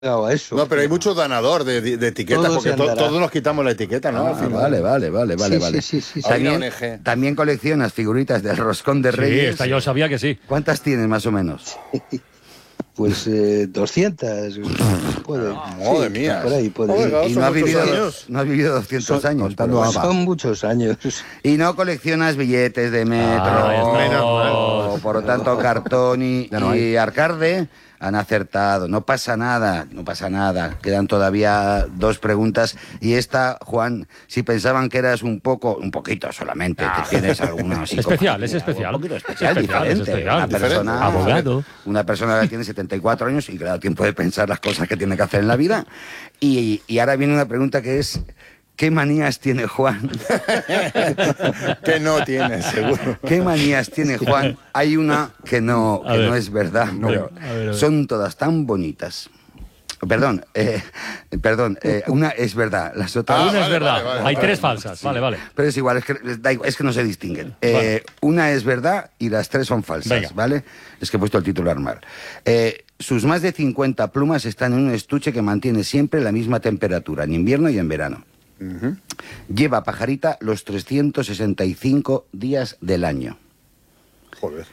a eso. No, pero hay mucho ganador de etiquetas, Todo porque se andará. todos nos quitamos la etiqueta, ¿no? Al final. Vale. Sí. También coleccionas figuritas del roscón de Sí, Reyes. esta yo sabía que sí. ¿Cuántas tienes más o menos? Pues 200. Puede. Madre mía. Por ahí puede ir. Oiga, Y son muchos años. no has vivido 200 años. contando pero bueno. Son muchos años. Y no coleccionas billetes de metro. Menos Por lo tanto, Cartón y Arcade han acertado. No pasa nada. Quedan todavía 2 preguntas. Y esta, Juan, si pensaban que eras un poquito solamente, que tienes alguna Especial, es especial. Un poquito especial, Es especial, diferente. es especial. Una persona, Abogado. Una persona que tiene 74 años y claro, tiempo de pensar las cosas que tiene que hacer en la vida. Y ahora viene una pregunta que es: ¿qué manías tiene Juan? Que no tiene, seguro. ¿Qué manías tiene Juan? Hay una que no es verdad. pero A ver. Son todas tan bonitas. Perdón, una es verdad, las otras... Una es vale, verdad. vale, Hay vale. 3 falsas. Vale. Pero es igual, es que no se distinguen. Vale. Una es verdad y las 3 son falsas, Venga. ¿vale? Es que he puesto el titular mal. Sus más de 50 plumas están en un estuche que mantiene siempre la misma temperatura, en invierno y en verano. Lleva pajarita los 365 días del año. Joder.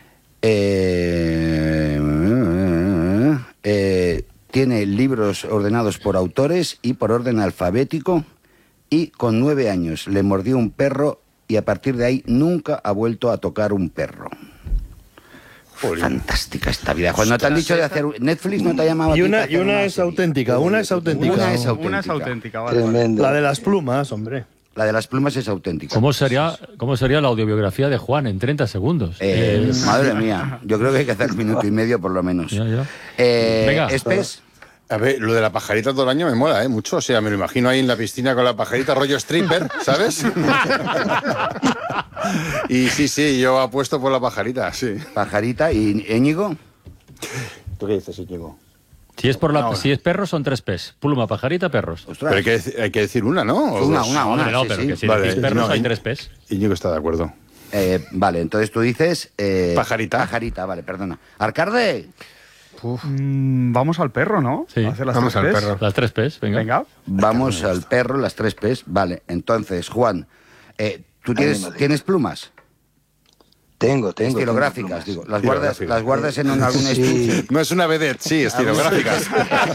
Tiene libros ordenados por autores y por orden alfabético, y con 9 años le mordió un perro y a partir de ahí nunca ha vuelto a tocar un perro. Joder. Fantástica esta vida. Cuando te han dicho de hacer... Netflix no te ha llamado a Y ti una, para hacer y una es serie? auténtica, una es auténtica. Una es Una es auténtica. auténtica, vale. Tremendo. La de las plumas, hombre. La de las plumas es auténtica. ¿Cómo sería la audiobiografía de Juan en 30 segundos? Madre mía, yo creo que hay que hacer 1 minuto y medio por lo menos. Ya. Venga. Venga. ¿Espes? A ver, lo de la pajarita todo el año me mola, mucho. O sea, me lo imagino ahí en la piscina con la pajarita rollo stripper, ¿sabes? Y sí, yo apuesto por la pajarita, sí. Pajarita y Íñigo. ¿Tú qué dices, Íñigo? Si es perro, son 3 P's. Pluma, pajarita, perros. Ostras. Pero hay que decir una, ¿no? ¿O Una, dos? una, No, sí, pero sí. que si Vale, decís perros no, hay 3 P's. Íñigo está de acuerdo. Vale, entonces tú dices... Pajarita. Pajarita, vale, perdona. Arcade. Vamos al perro, ¿no? Sí. A hacer las Vamos 3 al Ps. perro. Las 3 P's, venga. Vamos al perro, las 3 P's. Vale, entonces, Juan, ¿tú tienes plumas? Tengo. Estilográficas, tengo digo. Estilográficas. Las guardas en algún Sí. estuche. No es una vedette, sí, estilográficas.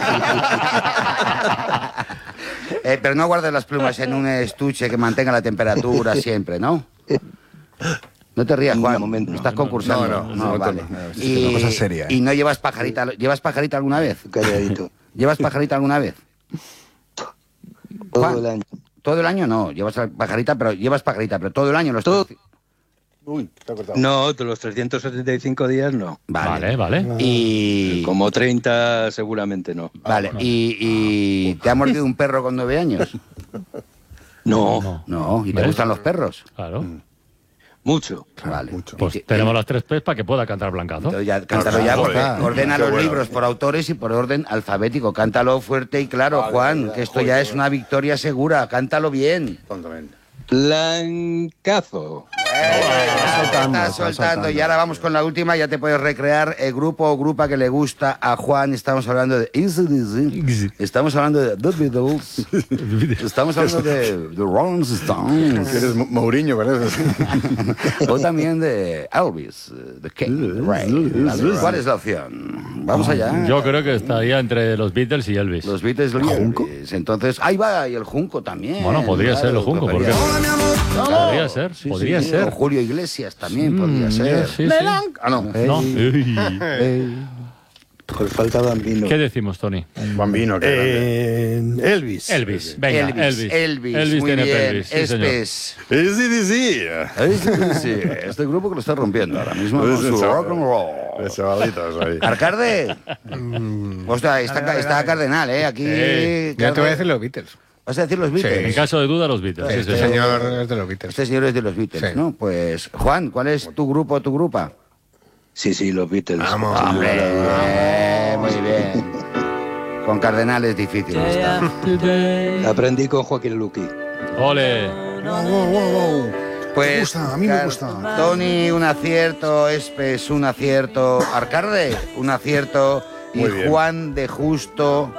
Pero no guardas las plumas en un estuche que mantenga la temperatura siempre, ¿no? No te rías, Juan. Un momento. Estás concursando. No, vale. no, Y, una cosa seria, ¿Y no llevas pajarita? ¿Llevas pajarita alguna vez? Calladito. ¿Llevas pajarita alguna vez? Todo Juan. el año. Todo el año no. Llevas pajarita, pero todo el año los Todo. Uy, te ha cortado. No, de los 375 días no. Vale. Y... Como 30 seguramente no. Vale, y ¿te ha mordido un perro con 9 años? No. No, ¿y te ¿Ves? gustan los perros? Claro. Mucho. Vale. mucho. Pues tenemos las 3 P's para que pueda cantar Blancazo. Entonces ya, cántalo ya, Joder, porque ordena qué los bueno. libros por autores y por orden alfabético. Cántalo fuerte y claro, Juan, que esto ya es una victoria segura. Cántalo bien. Tontamente. Blancazo. Está soltando. Y ahora vamos con la última, ya te puedes recrear. El grupo o grupa que le gusta a Juan. Estamos hablando de AC/DC. Estamos hablando de The Beatles. Estamos hablando de The Rolling Stones. Eres Mourinho, pareces. O también de Elvis, The King, Ray. ¿Cuál es la opción? Vamos allá. Yo creo que estaría entre los Beatles y Elvis. Los Beatles, los Elvis. Entonces, ahí va, y el Junco también. Bueno, podría ser el Junco, ¿por qué? Podría ser, Sí, podría sí, ser. o Julio Iglesias también podría ser. Sí. Ah, no. No. Por falta Bambino. ¿Qué decimos, Tony? Bambino, que Elvis. Elvis. Venga, Elvis. Elvis Muy tiene bien. pelvis. Sí, señor. AC/DC. Este grupo que lo está rompiendo ahora mismo con Ese su chaval. rock and roll. De chavalitos ahí. Arcade. Ostras, está cardenal, ¿eh? Aquí... Yo te voy a decir los Beatles. ¿Vas a decir los Beatles? En caso de duda, los Beatles. Sí, Este sí, sí. señor es de los Beatles. Este señor es de los Beatles, Sí. ¿no? Pues, Juan, ¿cuál es tu grupo o tu grupa? Sí, los Beatles. Vamos. ¡Hombre! Muy bien. Con Cardenal es difícil esta. Aprendí con Joaquín Luqui. Ole. Pues, Me gusta, a mí me gusta. Tony, un acierto. Espes, un acierto. Arcade, un acierto. y Muy bien. Juan de Justo